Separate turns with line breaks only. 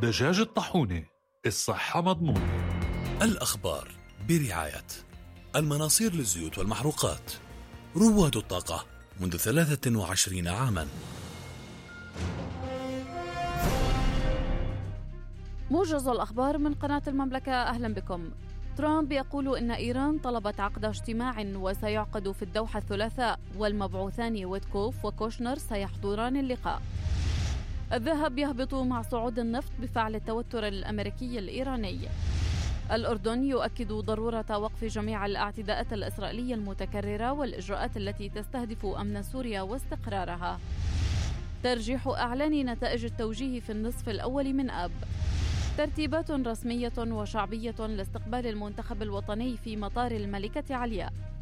دجاج الطاحونة، الصحة مضمونة.
الأخبار برعاية المناصير للزيوت والمحروقات، رواد الطاقة منذ 23 عاما.
موجز الأخبار من قناة المملكة، أهلا بكم. ترامب يقول إن إيران طلبت عقد اجتماع وسيعقد في الدوحة الثلاثاء، والمبعوثان ويتكوف وكوشنر سيحضران اللقاء. الذهب يهبط مع صعود النفط بفعل التوتر الأمريكي الإيراني. الأردن يؤكد ضرورة وقف جميع الاعتداءات الإسرائيلية المتكررة والإجراءات التي تستهدف أمن سوريا واستقرارها. ترجيح أعلان نتائج التوجيه في النصف الأول من آب. ترتيبات رسمية وشعبية لاستقبال المنتخب الوطني في مطار الملكة علياء.